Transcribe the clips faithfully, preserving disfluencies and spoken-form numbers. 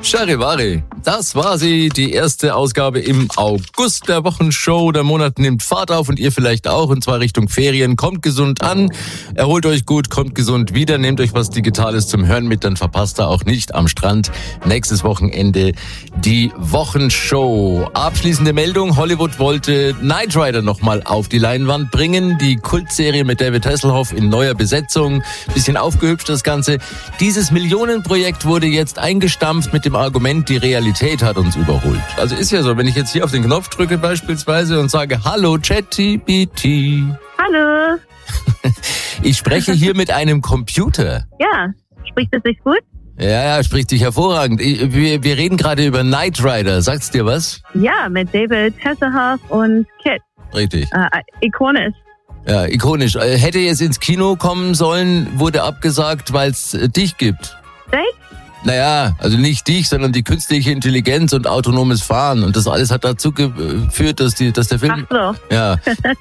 Charivari, das war sie, die erste Ausgabe im August der Wochenshow. Der Monat nimmt Fahrt auf und ihr vielleicht auch, und zwar Richtung Ferien. Kommt gesund an, erholt euch gut, kommt gesund wieder, nehmt euch was Digitales zum Hören mit, dann verpasst ihr auch nicht am Strand nächstes Wochenende die Wochenshow. Abschließende Meldung, Hollywood wollte Knight Rider nochmal auf die Leinwand bringen. Die Kultserie mit David Hasselhoff in neuer Besetzung, bisschen aufgehübscht das Ganze. Dieses Millionenprojekt wurde jetzt eingestampft mit dem Argument, die Realität hat uns überholt. Also ist ja so, wenn ich jetzt hier auf den Knopf drücke beispielsweise und sage, hallo ChatGPT. Hallo. Ich spreche hier mit einem Computer. Ja, spricht es dich gut? Ja, ja, spricht dich hervorragend. Wir, wir reden gerade über Knight Rider. Sagt's dir was? Ja, mit David Hasselhoff und Kit. Richtig. Äh, ikonisch. Ja, ikonisch. Hätte jetzt ins Kino kommen sollen, wurde abgesagt, weil es dich gibt. Echt? Naja, also nicht dich, sondern die künstliche Intelligenz und autonomes Fahren. Und das alles hat dazu geführt, dass, die, dass der Film... Ach so. Ja,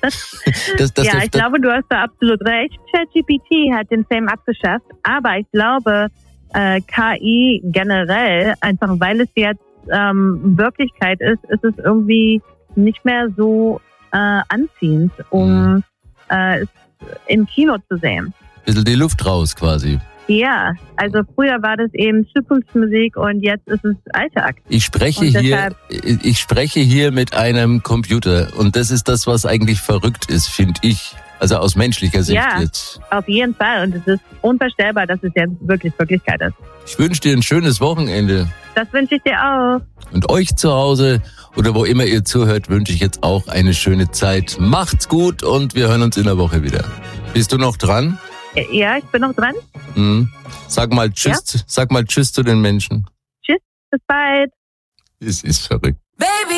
das, das, ja das, ich das, glaube, du hast da absolut recht. ChatGPT hat den Film abgeschafft. Aber ich glaube, äh, K I generell, einfach weil es jetzt ähm, Wirklichkeit ist, ist es irgendwie nicht mehr so äh, anziehend, um mhm. äh, es im Kino zu sehen. Bisschen die Luft raus quasi. Ja, also früher war das eben Zukunftsmusik und jetzt ist es Alltag. Ich spreche hier, ich spreche hier mit einem Computer und das ist das, was eigentlich verrückt ist, finde ich. Also aus menschlicher Sicht ja, jetzt. Auf jeden Fall, und es ist unvorstellbar, dass es jetzt wirklich Wirklichkeit ist. Ich wünsche dir ein schönes Wochenende. Das wünsche ich dir auch. Und euch zu Hause oder wo immer ihr zuhört, wünsche ich jetzt auch eine schöne Zeit. Macht's gut und wir hören uns in der Woche wieder. Bist du noch dran? Ja, ich bin noch dran. Mhm. Sag mal Tschüss, ja? Sag mal Tschüss zu den Menschen. Tschüss, bis bald. Es ist verrückt. Baby!